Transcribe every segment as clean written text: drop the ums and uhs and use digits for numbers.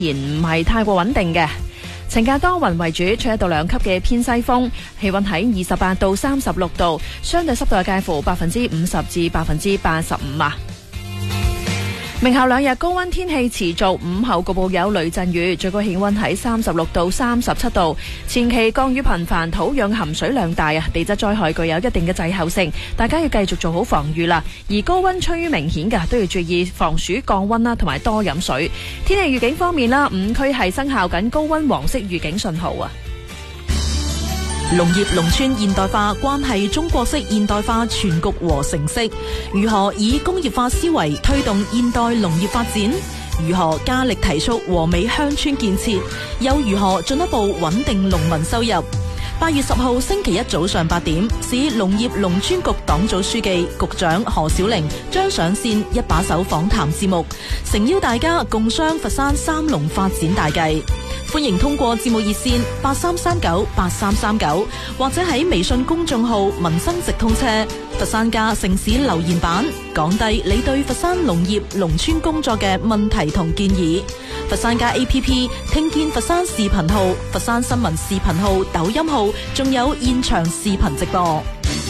然唔係太過穩定嘅。晴間多雲為主，吹1到2級嘅偏西風，氣溫喺28到36度，相對濕度介乎50%至85%啊。明後2日高溫天氣持續，午後局部有雷陣雨，最高氣溫喺36到37度。前期降雨頻繁，土壤含水量大啊，地質災害具有一定嘅滯後性，大家要繼續做好防禦啦。而高溫趨於明顯嘅，都要注意防暑降溫啦，同埋多飲水。天氣預警方面啦，5區係生效緊高溫黃色預警信號啊。 農業農村現代化關係中國式現代化全局和成色，如何以工業化思維推動現代農業發展？如何加力提速和美鄉村建設？又如何進一步穩定農民收入？8月10號星期一早上8點，市農業農村局黨組書記、局長何小玲將上線一把手訪談節目，誠邀大家共商佛山三農發展大計。歡迎通過節目熱線83398339，或者喺微信公眾號民生直通車佛山家城市留言版講低你對佛山農業農村工作嘅問題同建議。佛山家 APP 聽見佛山視頻號、佛山新聞視頻號、抖音號，仲有現場視頻直播。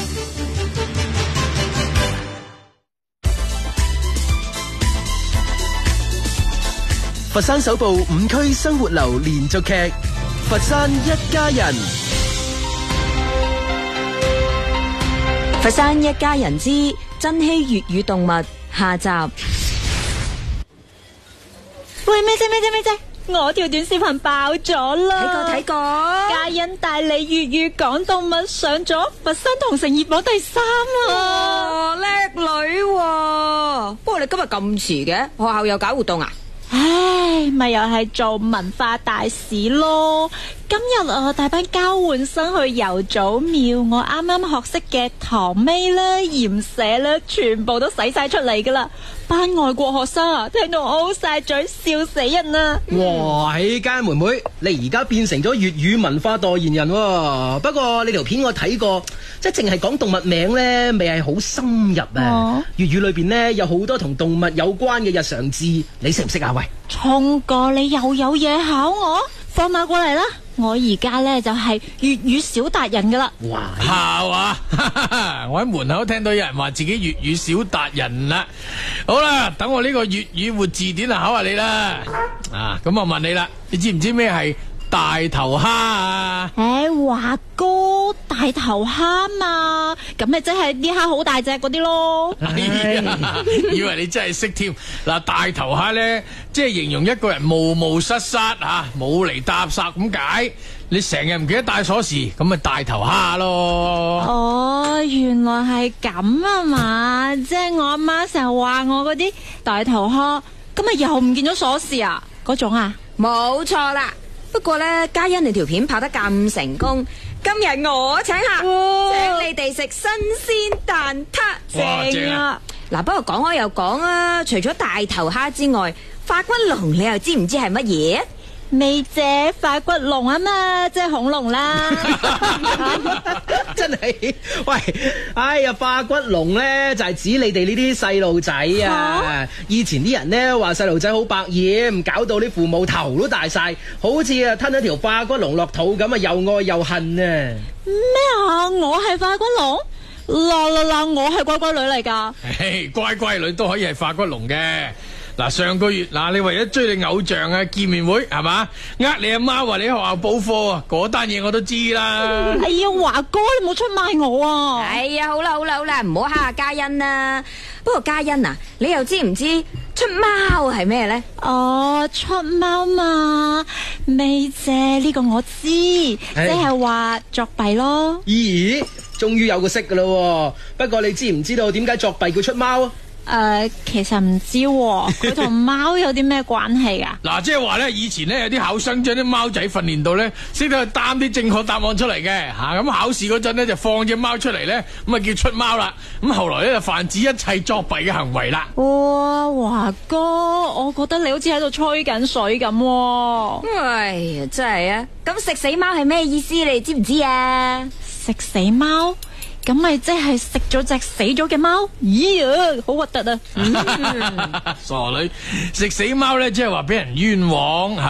佛山首部5區生活流連續劇《佛山一家人》。 佛山一家人之珍稀粵語動物下集。 喂，咩啫？我條短視頻爆咗啦！ 睇過。 嘉欣代理粵語講動物上咗佛山同城熱榜第3啊！ 叻女喎！不過你今日咁遲嘅，學校又搞活動啊？ 唉，咪又係做文化大使咯。今日帶班交換生去游祖廟，我啱啱學識嘅唐尾啦、鹽蛇啦，全部都使晒出嚟噶啦。班外國學生啊，聽到 O 晒嘴，笑死人啊！ 哇，嘉妹妹，你而家變成咗粵語文化代言人喎。不過你條片我睇過，即係淨係講動物名呢，未係好深入啊。粵語裏邊呢，有好多同動物有關嘅日常字，你識唔識啊？喂， 聰哥，你又有嘢考我？放馬過嚟啦！我而家呢就係粵語小達人噶啦。 哇， 係嘛？我喺門口聽到有人話自己粵語小達人啦。好啦，等我呢個粵語活字典考下你啦。咁我問你啦，你知唔知咩係大頭蝦啊？ 華哥，大頭蝦嘛，咁咪即係啲蝦好大隻嗰啲咯。 以為你真係識添。嗱，大頭蝦咧，即係形容一個人冒冒失失冇嚟搭霎咁解。你成日唔記得帶鎖匙，咁咪大頭蝦咯。 哦，原來係咁啊嘛，即係我阿媽成日話我嗰啲大頭蝦，咁咪又唔見咗鎖匙啊？嗰種啊？ 冇錯啦。不過呢，嘉欣你條片拍得咁成功，今日我請客，請你哋食新鮮蛋撻， 正啊！ 嗱，不過講開又講啊，除咗大頭蝦之外，化骨龍你又知唔知係乜嘢？ 未姐，化骨龍啊嘛，即係恐龍啦。 真係，喂，哎呀，化骨龍呢就係指你哋呢啲細路仔啊！以前啲人呢話細路仔好百厭，搞到啲父母頭都大晒，好似吞咗條化骨龍落肚咁啊，又愛又恨啊！ 咩啊？我係化骨龍？嗱，我係乖乖女嚟噶。 乖乖女都可以係化骨龍嘅。嗱，上個月你為咗追你偶像啊見面會係嘛？你阿媽話你喺學校補課啊，嗰單嘢我都知啦。 哎呀，華哥，你冇出賣我啊！ 哎呀，好啦，唔好蝦下嘉欣啦。不過嘉欣啊，你又知唔知出貓係咩呢？ 哦，出貓嘛，未姐，呢個我知，即係話作弊咯。 咦，終於有個識噶啦。不過你知唔知道點解作弊叫出貓啊？ 其實唔知佢同貓有啲咩關係啊？ 嗱，即係話咧，以前咧有啲考生將啲貓仔訓練到咧，識得去擔啲正確答案出嚟嘅吓，咁考試嗰陣咧就放隻貓出嚟咧，咁啊叫出貓啦。咁後來咧就泛指一切作弊嘅行為啦。 哇，華哥，我覺得你好似喺度吹緊水咁。 哎呀，真係啊！咁食死貓係咩意思？你知唔知啊？ 食死貓？ 咁咪即係食咗隻死咗嘅貓？咦啊，好核突啊！ 傻女，食死貓咧，即係話俾人冤枉。